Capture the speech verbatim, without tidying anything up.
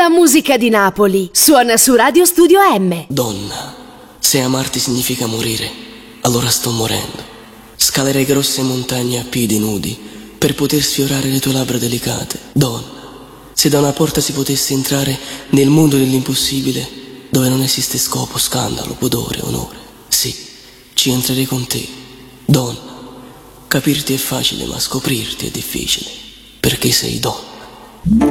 La musica di Napoli suona su Radio Studio M. Donna, se amarti significa morire, allora sto morendo. Scalerei grosse montagne a piedi nudi per poter sfiorare le tue labbra delicate. Donna, se da una porta si potesse entrare nel mondo dell'impossibile, dove non esiste scopo, scandalo, pudore, onore, sì, ci entrerei con te. Donna, capirti è facile, ma scoprirti è difficile, perché sei donna.